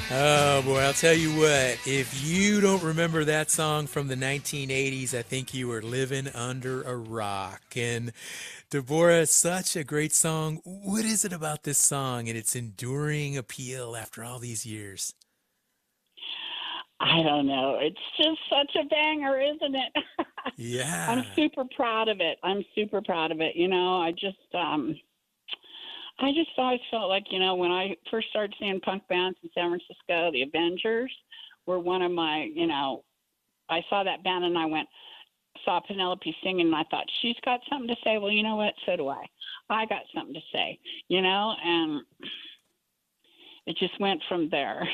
Oh boy, I'll tell you what, if you don't remember that song from the 1980s, I think you were living under a rock. And Deborah, such a great song. What is it about this song and its enduring appeal after all these years? I don't know. It's just such a banger, isn't it? I'm Yeah. super proud of it. I'm super proud of it. You know, I just always felt like, you know, when I first started seeing punk bands in San Francisco, the Avengers were one of my, you know, I saw that band and I went, saw Penelope singing and I thought, she's got something to say. Well, you know what? So do I. I got something to say, you know, and it just went from there.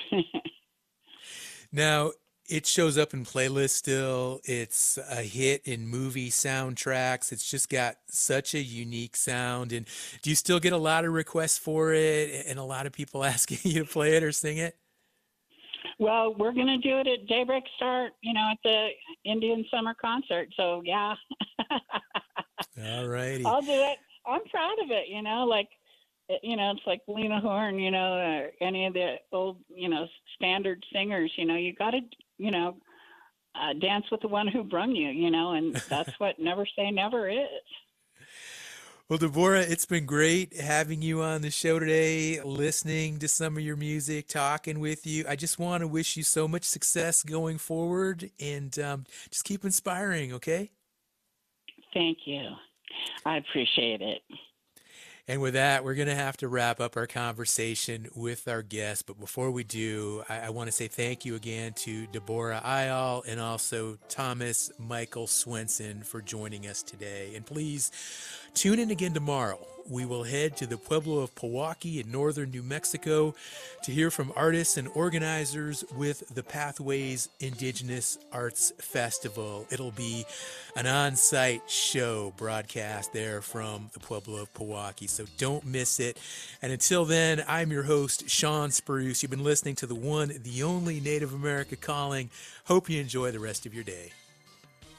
Now, it shows up in playlists still. It's a hit in movie soundtracks. It's just got such a unique sound. And do you still get a lot of requests for it and a lot of people asking you to play it or sing it? Well, we're going to do it at Daybreak Start, you know, at the Indian Summer Concert. So, yeah, All righty. I'll do it. I'm proud of it, you know, like, you know, it's like Lena Horne, you know, or any of the old, you know, standard singers, you know, you got to, you know, dance with the one who brung you, you know, and that's what Never Say Never is. Well, Deborah, it's been great having you on the show today, listening to some of your music, talking with you. I just want to wish you so much success going forward and just keep inspiring, okay? Thank you. I appreciate it. And with that, we're going to have to wrap up our conversation with our guest. But before we do, I want to say thank you again to Deborah Ayal and also Thomas Michael Swenson for joining us today. And please tune in again tomorrow. We will head to the Pueblo of Pewaukee in northern New Mexico to hear from artists and organizers with the Pathways Indigenous Arts Festival. It'll be an on site show broadcast there from the Pueblo of Pewaukee, so don't miss it. And until then, I'm your host, Sean Spruce. You've been listening to the one, the only Native America Calling. Hope you enjoy the rest of your day.